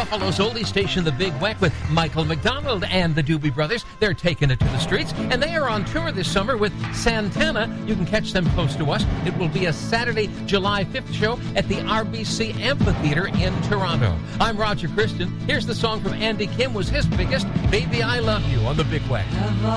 Buffalo's oldie station, The Big Weck, with Michael McDonald and the Doobie Brothers. They're taking it to the streets, and they are on tour this summer with Santana. You can catch them close to us. It will be a Saturday, July 5th show at the RBC Amphitheater in Toronto. I'm Roger Christian. Here's the song from Andy Kim, was his biggest, Baby I Love You, on The Big Weck.